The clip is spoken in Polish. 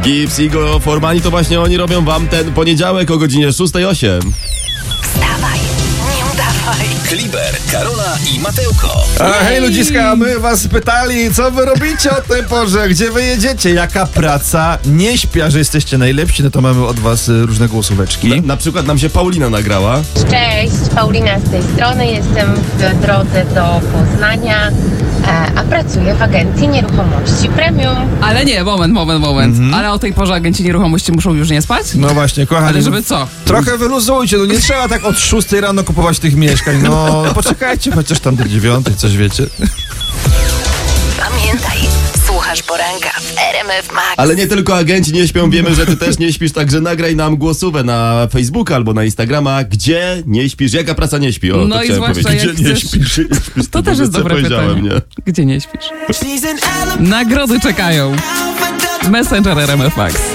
Gibbs i Go Formani to właśnie oni robią wam ten poniedziałek o godzinie 6:08. Wstawaj, nie udawaj. Kliber, Karola i Matełko. A hej ludziska, my was pytali, co wy robicie o tej porze, gdzie wy jedziecie, jaka praca, nie śpia, że jesteście najlepsi, no to mamy od was różne głosóweczki. Na przykład nam się Paulina nagrała. Cześć, Paulina z tej strony, jestem w drodze do Poznania, a pracuję w agencji nieruchomości Premium. Ale nie, moment. Ale o tej porze agenci nieruchomości muszą już nie spać? No właśnie, kochani. Ale żeby co? Trochę wyluzujcie, no nie trzeba tak od 6 rano kupować tych mieszkań, no poczekajcie chociaż tam do 9, coś wiecie. Pamiętaj, słuchasz poranka w RMF Max. Ale nie tylko agenci nie śpią, wiemy, że ty też nie śpisz, także nagraj nam głosówę na Facebooka albo na Instagrama, gdzie nie śpisz, jaka praca nie śpi. O, No to i chciałem zwłaszcza powiedzieć. jak Gdzie nie chcesz- śpisz? To też jest dobre pytanie. Nie? Gdzie nie śpisz? Nagrody czekają. Messenger RMF Max.